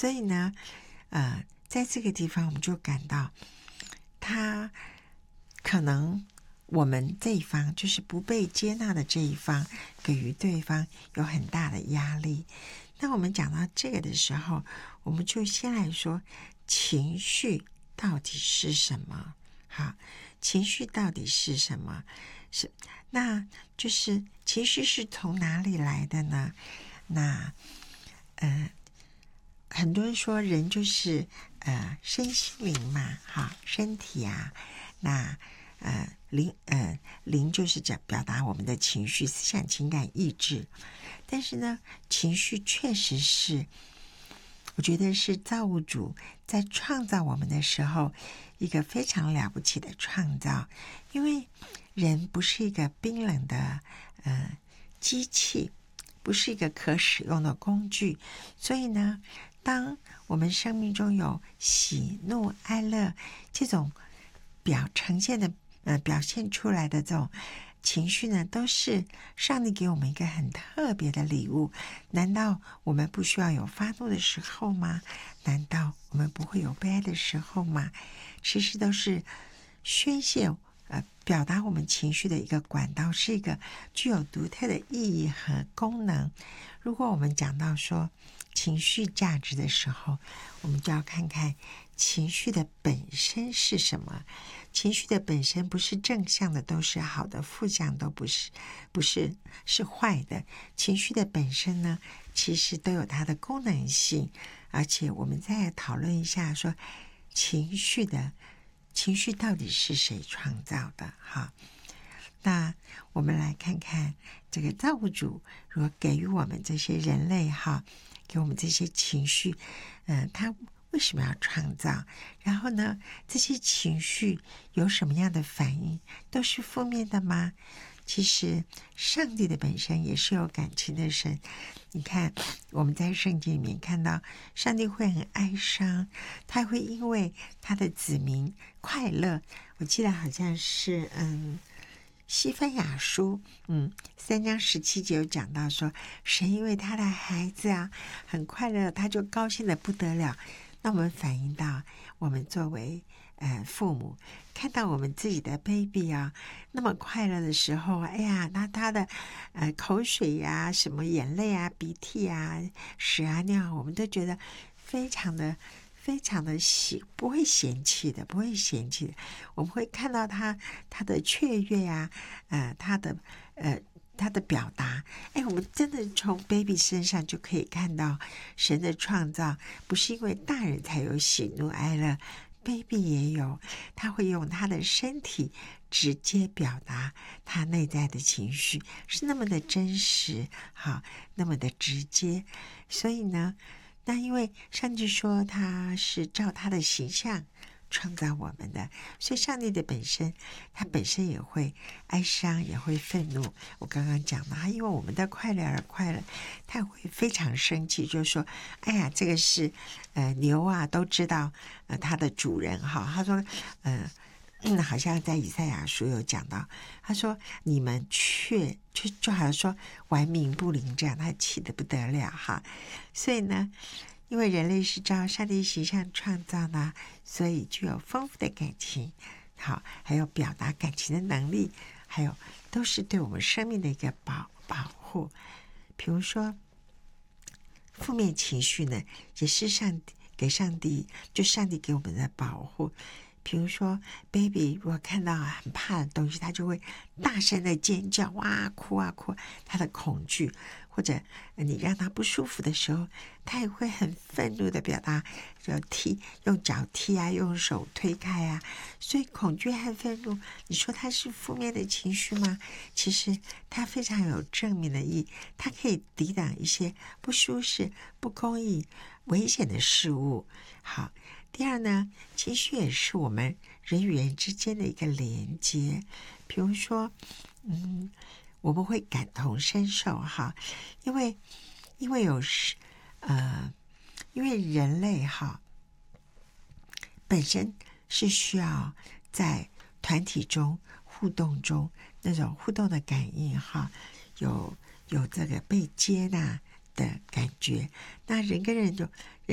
所以呢，在这个地方我们就感到，他可能我们这一方就是不被接纳的这一方，给予对方有很大的压力。那我们讲到这个的时候，我们就先来说情绪到底是什么？好，情绪到底是什么？那就是情绪是从哪里来的呢？那很多人说人就是身心灵嘛，哈，身体啊，那灵就是表达我们的情绪、思想、情感、意志。但是呢，情绪确实是，我觉得是造物主在创造我们的时候一个非常了不起的创造，因为人不是一个冰冷的机器，不是一个可使用的工具，所以呢，当我们生命中有喜怒哀乐这种呈现的表现出来的这种情绪呢，都是上帝给我们一个很特别的礼物。难道我们不需要有发怒的时候吗？难道我们不会有悲哀的时候吗？其实都是宣泄表达我们情绪的一个管道，是一个具有独特的意义和功能。如果我们讲到说情绪价值的时候，我们就要看看情绪的本身是什么。情绪的本身不是正向的都是好的，负向都不是，是坏的。情绪的本身呢，其实都有它的功能性。而且我们再讨论一下说情绪到底是谁创造的？哈，那我们来看看这个造物主如果给予我们这些人类哈，给我们这些情绪，他为什么要创造？然后呢，这些情绪有什么样的反应？都是负面的吗？其实上帝的本身也是有感情的神。你看我们在圣经里面看到上帝会很哀伤，他会因为他的子民快乐。我记得好像是西番雅书3章17节有讲到说，神因为他的孩子啊很快乐，他就高兴的不得了。那我们反映到我们作为父母，看到我们自己的 baby 啊那么快乐的时候，哎呀，那他的口水呀、什么眼泪啊、鼻涕啊、屎啊尿，我们都觉得非常的不会嫌弃的，不会嫌弃的。我们会看到他的雀跃呀，他的表达，我们真的从 baby 身上就可以看到神的创造，不是因为大人才有喜怒哀乐，baby 也有，他会用他的身体直接表达他内在的情绪，是那么的真实，好，那么的直接。所以呢，那因为上帝说他是照他的形象创造我们的，所以上帝的本身，他本身也会哀伤，也会愤怒。我刚刚讲了，他因为我们的快乐而快乐，他会非常生气，就是说，哎呀，这个是牛啊，都知道它的主人哈。他说，好像在以赛亚书有讲到，他说你们就好像说玩命不灵这样，他气得不得了哈。所以呢，因为人类是照上帝形象创造的，所以具有丰富的感情，好，还有表达感情的能力，还有都是对我们生命的一个保护。比如说负面情绪呢，也是上帝给我们的保护。比如说 baby 如果看到很怕的东西，他就会大声的尖叫，哇，哭啊哭，他的恐惧。或者你让他不舒服的时候，他也会很愤怒的表达，用脚踢啊，用手推开啊。所以恐惧和愤怒，你说它是负面的情绪吗？其实它非常有正面的意义，它可以抵挡一些不舒适、不公义、危险的事物。好，第二呢，情绪也是我们人与人之间的一个连接。比如说我们会感同身受哈，因为人类哈本身是需要在团体中互动中那种互动的感应哈，有这个被接纳的感觉。那人跟人